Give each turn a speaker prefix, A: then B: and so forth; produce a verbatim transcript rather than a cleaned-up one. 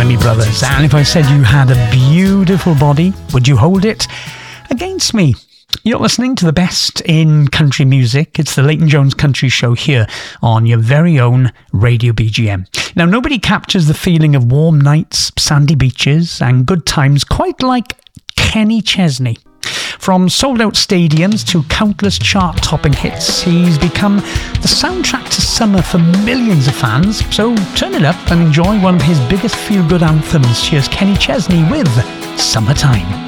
A: Lemmy Brothers. And if I said you had a beautiful body, would you hold it against me? You're listening to the best in country music. It's the Leighton Jones Country Show here on your very own Radio B G M. Now, nobody captures the feeling of warm nights, sandy beaches and good times quite like Kenny Chesney. From sold-out stadiums to countless chart-topping hits, he's become the soundtrack to summer for millions of fans. So turn it up and enjoy one of his biggest feel-good anthems. Here's Kenny Chesney with Summertime.